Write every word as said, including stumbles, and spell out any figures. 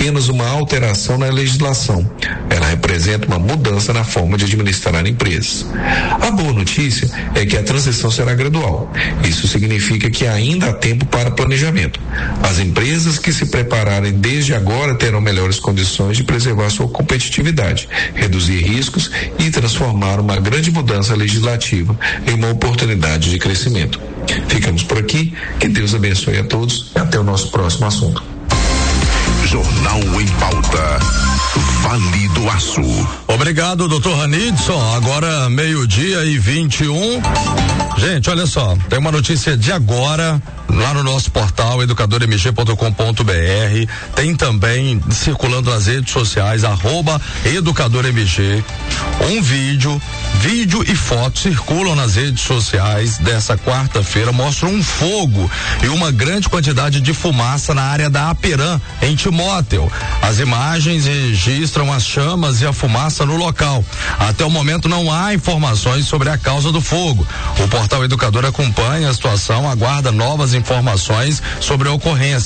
apenas uma alteração na legislação. Ela representa uma mudança na forma de administrar empresas. A boa notícia é que a transição será gradual. Isso significa que ainda há tempo para planejamento. As empresas que se prepararem desde agora terão melhores condições de preservar sua competitividade, reduzir riscos e transformar uma grande mudança legislativa em uma oportunidade de crescimento. Ficamos por aqui, que Deus abençoe a todos e até o nosso próximo assunto. Jornal em Pauta. Vale do Aço. Obrigado, doutor Ranidson. Agora meio-dia e vinte e um. Gente, olha só, tem uma notícia de agora lá no nosso portal educador m g ponto com ponto b r. Tem também circulando nas redes sociais arroba educadormg um vídeo, vídeo e foto circulam nas redes sociais dessa quarta-feira, mostram um fogo e uma grande quantidade de fumaça na área da Aperam, em Timóteo. As imagens registram as chamas e a fumaça no local. Até o momento não há informações sobre a causa do fogo. O portal Educador acompanha a situação, aguarda novas informações sobre a ocorrência.